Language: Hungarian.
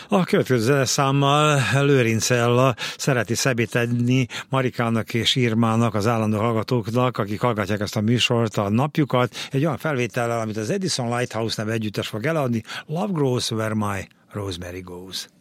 A következő zeneszámmal Lőrinc Ella szereti személytenni Marikának és Irmának, az állandó hallgatóknak, akik hallgatják ezt a műsort, a napjukat, egy olyan felvétellel, amit az Edison Lighthouse neve együttes fog eladni, Love Grows Where My Rosemary Goes.